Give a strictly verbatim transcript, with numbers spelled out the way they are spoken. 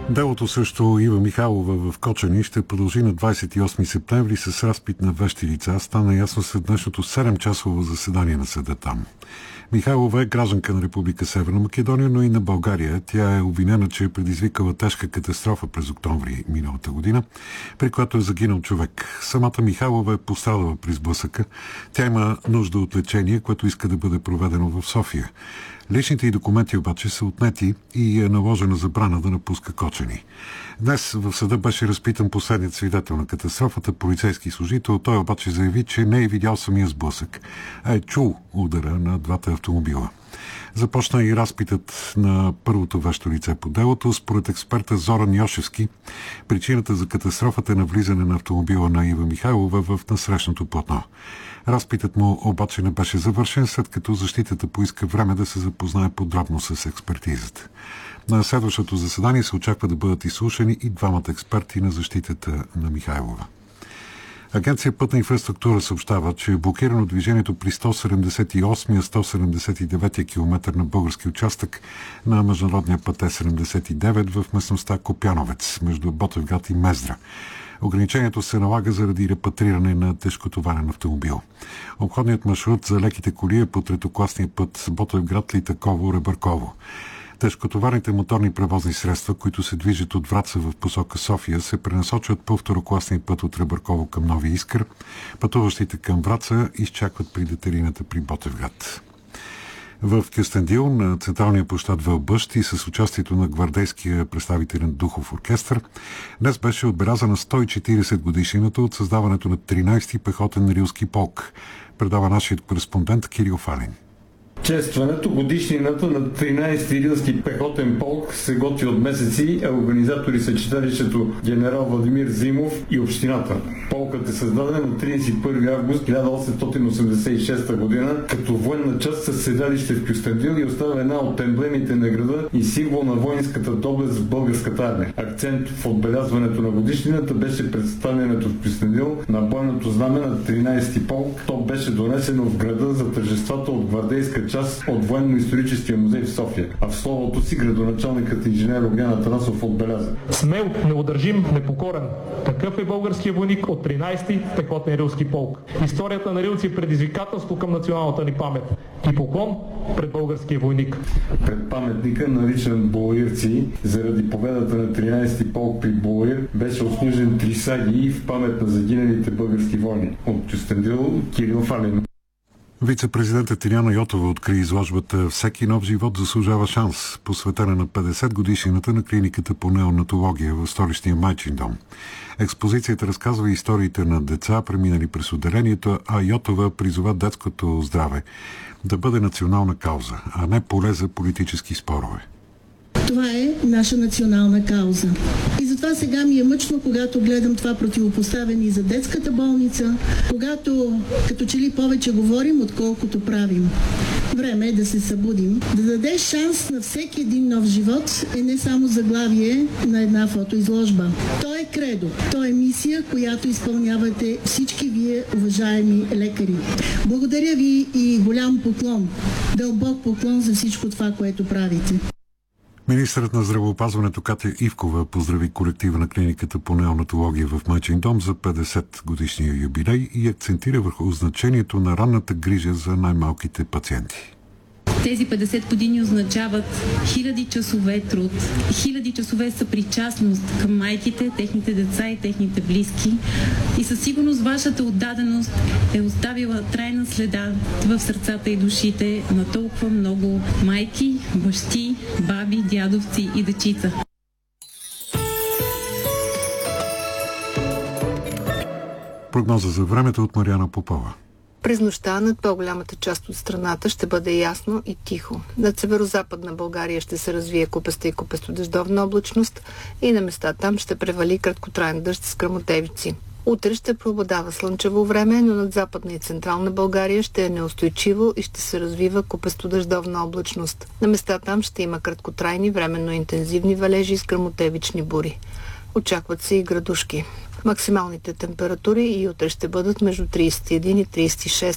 Делото срещу Ива Михайлова в Кочани ще продължи на двадесет и осми септември с разпит на вещи лица. Стана ясно след днешното седемчасово заседание на съда там. Михайлова е гражданка на Република Северна Македония, но и на България. Тя е обвинена, че е предизвикала тежка катастрофа през октомври миналата година, при която е загинал човек. Самата Михайлова е пострадала при сблъсъка. Тя има нужда от лечение, което иска да бъде проведено в София. Личните й документи обаче са отнети и е наложена забрана да напуска Кочани. Днес в съда беше разпитан последният свидетел на катастрофата, полицейски служител. Той обаче заяви, че не е видял самия сблъсък, а е чул удара на двата автомобила. Започна и разпитът на първото вещо лице по делото. Според експерта Зоран Йошевски, причината за катастрофата е навлизане на автомобила на Ива Михайлова в насрещното платно. Разпитът му обаче не беше завършен, след като защитата поиска време да се запознае подробно с експертизата. На следващото заседание се очаква да бъдат изслушани и двамата експерти на защитата на Михайлова. Агенция Пътна инфраструктура съобщава, че е блокирано движението при сто седемдесет и осми - сто седемдесет и девети километър на български участък на международния път Е седемдесет и девет в местността Копяновец, между Ботевград и Мездра. Ограничението се налага заради репатриране на тежкотоварен автомобил. Обходният маршрут за леките коли е по третокласния път Ботевград, Литаково, Ребърково. Тежкотоварните моторни превозни средства, които се движат от Враца в посока София, се пренасочват по второкласния път от Ребърково към Нови Искър. Пътуващите към Враца изчакват при детерината при Ботевград. В Кюстендил на централния площад Вълбъщ и с участието на гвардейския представителен духов оркестър днес беше отбелязана сто и четиридесет годишнината от създаването на тринадесети пехотен рилски полк, предава нашият кореспондент Кирил Фалин. Честването годишнината на тринадесети рилски пехотен полк се готви от месеци, а организатори са читалището генерал Владимир Зимов и общината. Полкът е създаден на тридесет и първи август хиляда осемстотин осемдесет и шеста година като военна част със седалище в Кюстендил и остава една от емблемите на града и символ на воинската доблест в българската армия. Акцент в отбелязването на годишнината беше представянето в Кюстендил на бойното знаме на тринадесети полк. То беше донесено в града за тържествата от гвардейска част от военно-историческия музей в София. А в словото си градоначалникът инженер Огнян Атанасов отбеляза: смел, неудържим, непокорен. Такъв е българският войник от тринадесети пехотен рилски полк. Историята на рилци е предизвикателство към националната ни памет и поклон пред българския войник. Пред паметника, наричан Булаирци, заради победата на тринадесети полк при Булаир, беше отслужен три саги в памет на загиналите български войни. От Кюстендил, Кирил Фалин. Вице-президентът Иряна Йотова откри изложбата «Всеки нов живот заслужава шанс», посветена на петдесет годишнината на клиниката по неонатология в столичния Майчин дом. Експозицията разказва историите на деца, преминали през отделението, а Йотова призова детското здраве да бъде национална кауза, а не поле за политически спорове. Това е наша национална кауза. И затова сега ми е мъчно, когато гледам това противопоставяне и за детската болница, когато като че ли повече говорим, отколкото правим. Време е да се събудим. Да дадеш шанс на всеки един нов живот е не само заглавие на една фотоизложба. То е кредо. То е мисия, която изпълнявате всички вие, уважаеми лекари. Благодаря ви и голям поклон. Дълбок поклон за всичко това, което правите. Министърът на здравеопазването Катя Ивкова поздрави колектива на клиниката по неонатология в Майчин дом за петдесет годишния юбилей и акцентира върху значението на ранната грижа за най-малките пациенти. Тези петдесет години означават хиляди часове труд, хиляди часове съпричастност към майките, техните деца и техните близки. И със сигурност вашата отдаденост е оставила трайна следа в сърцата и душите на толкова много майки, бащи, баби, дядовци и дечица. Прогноза за времето от Мариана Попова. През нощта над по-голямата част от страната ще бъде ясно и тихо. Над северо-западна България ще се развие купеста и купестодъждовна облачност и на места там ще превали краткотраен дъжд с гръмотевици. Утре ще преобладава слънчево време, но над западна и централна България ще е неустойчиво и ще се развива купестодъждовна облачност. На места там ще има краткотрайни, временно интензивни валежи с гръмотевични бури. Очакват се и градушки. Максималните температури и утре ще бъдат между тридесет и един и тридесет и шест